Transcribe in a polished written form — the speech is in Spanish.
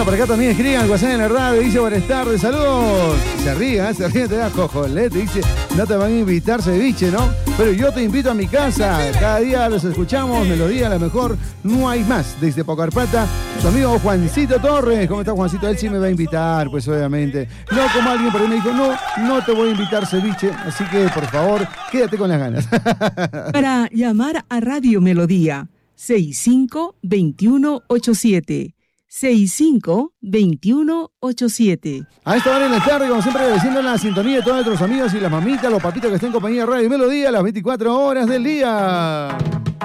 Bueno, por acá también escriban, WhatsApp en la radio, dice buenas tardes, saludos. Se ríe, te da cojolete, dice, no te van a invitar ceviche, ¿no? Pero yo te invito a mi casa, cada día los escuchamos, Melodía, la mejor, no hay más. Desde Pocarpata, su amigo Juancito Torres, ¿cómo está Juancito? Él sí me va a invitar, pues obviamente. No como alguien por ahí me dijo, no te voy a invitar ceviche, así que por favor, quédate con las ganas. Para llamar a Radio Melodía, 65-2187. 65-2187. A esta hora en la tarde, como siempre, agradeciendo la sintonía de todos nuestros amigos y las mamitas, los papitos que están en compañía de Radio Melodía las 24 horas del día.